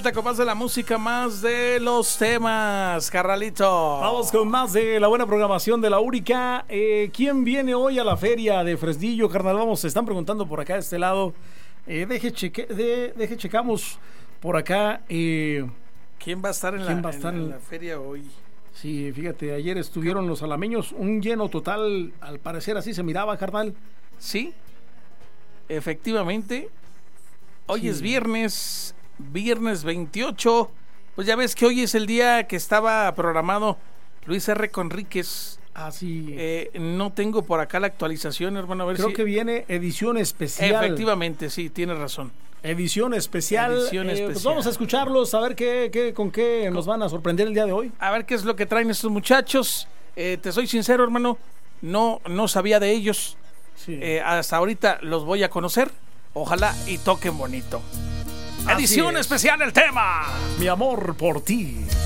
Con más de la música, más de los temas, carnalito. Vamos con más de la buena programación de la Úrica. ¿Quién viene hoy a la feria de Fresnillo, carnal? Vamos, se están preguntando por acá de este lado. Checamos por acá. ¿Quién va a estar en la feria hoy? Sí, fíjate, ayer estuvieron los alameños, un lleno total, al parecer así se miraba, carnal. Sí, efectivamente. Hoy es viernes 28. Pues ya ves que hoy es el día que estaba programado Luis R. Conríquez. Sí. No tengo por acá la actualización, hermano. A ver Creo que viene edición especial. Efectivamente, sí, tienes razón. Edición especial. Pues vamos a escucharlos, a ver con qué nos van a sorprender el día de hoy. A ver qué es lo que traen estos muchachos. Te soy sincero, hermano, no sabía de ellos. Sí. Hasta ahorita los voy a conocer. Ojalá y toquen bonito. Edición especial, el tema. Mi amor por ti.